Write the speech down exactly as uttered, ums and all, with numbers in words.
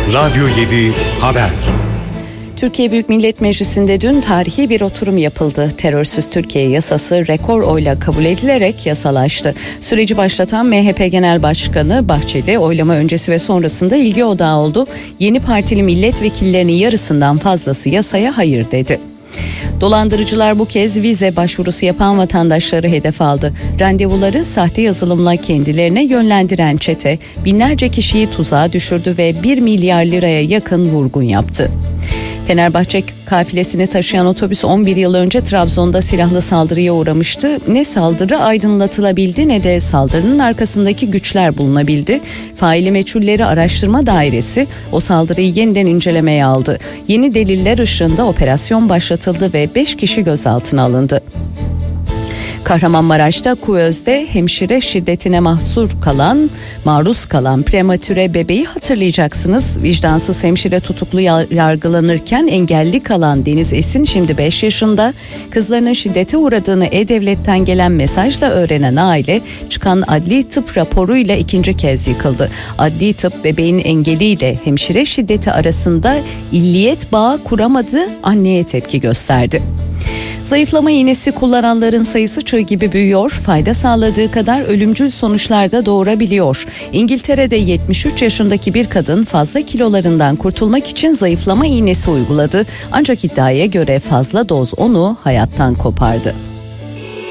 Radyo yedi Haber. Türkiye Büyük Millet Meclisi'nde dün tarihi bir oturum yapıldı. Terörsüz Türkiye yasası rekor oyla kabul edilerek yasalaştı. Süreci başlatan M H P Genel Başkanı Bahçeli oylama öncesi ve sonrasında ilgi odağı oldu. Yeni partili milletvekillerinin yarısından fazlası yasaya hayır dedi. Dolandırıcılar bu kez vize başvurusu yapan vatandaşları hedef aldı. Randevuları sahte yazılımla kendilerine yönlendiren çete binlerce kişiyi tuzağa düşürdü ve bir milyar liraya yakın vurgun yaptı. Fenerbahçe kafilesini taşıyan otobüs on bir yıl önce Trabzon'da silahlı saldırıya uğramıştı. Ne saldırı aydınlatılabildi ne de saldırının arkasındaki güçler bulunabildi. Faili meçhulleri araştırma dairesi o saldırıyı yeniden incelemeye aldı. Yeni deliller ışığında operasyon başlatıldı ve beş kişi gözaltına alındı. Kahramanmaraş'ta Kuvöz'de hemşire şiddetine mahsur kalan, maruz kalan prematüre bebeği hatırlayacaksınız. Vicdansız hemşire tutuklu yargılanırken engelli kalan Deniz Esin şimdi beş yaşında. Kızlarının şiddete uğradığını E-Devlet'ten gelen mesajla öğrenen aile çıkan adli tıp raporuyla ikinci kez yıkıldı. Adli tıp bebeğin engeliyle hemşire şiddeti arasında illiyet bağı kuramadı, anneye tepki gösterdi. Zayıflama iğnesi kullananların sayısı çığ gibi büyüyor, fayda sağladığı kadar ölümcül sonuçlar da doğurabiliyor. İngiltere'de yetmiş üç yaşındaki bir kadın fazla kilolarından kurtulmak için zayıflama iğnesi uyguladı. Ancak iddiaya göre fazla doz onu hayattan kopardı.